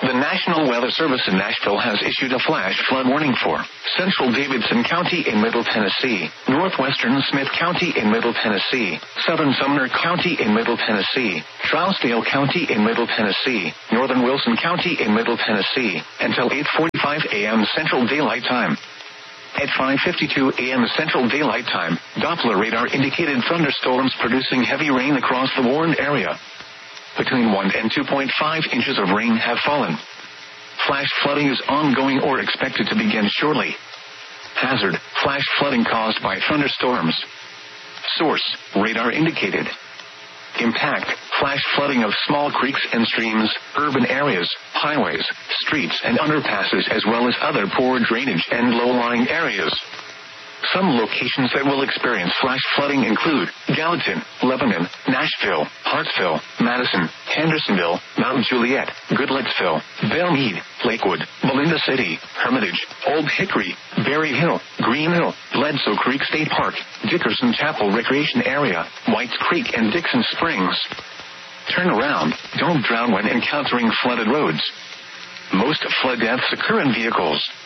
The National Weather Service in Nashville has issued a flash flood warning for central Davidson County in Middle Tennessee, northwestern Smith County in Middle Tennessee, southern Sumner County in Middle Tennessee, Trousdale County in Middle Tennessee, northern Wilson County in Middle Tennessee, until 8:45 a.m. Central Daylight Time. At 5:52 a.m. Central Daylight Time, Doppler radar indicated thunderstorms producing heavy rain across the warned area. Between 1 and 2.5 inches of rain have fallen. Flash flooding is ongoing or expected to begin shortly. Hazard: flash flooding caused by thunderstorms. Source: radar indicated. Impact: flash flooding of small creeks and streams, urban areas, highways, streets and underpasses, as well as other poor drainage and low-lying areas. Some locations that will experience flash flooding include Gallatin, Lebanon, Nashville, Hartsville, Madison, Hendersonville, Mount Juliet, Goodlettsville, Belle Meade, Lakewood, Melinda City, Hermitage, Old Hickory, Berry Hill, Green Hill, Bledsoe Creek State Park, Dickerson Chapel Recreation Area, Whites Creek and Dixon Springs. Turn around. Don't drown when encountering flooded roads. Most flood deaths occur in vehicles.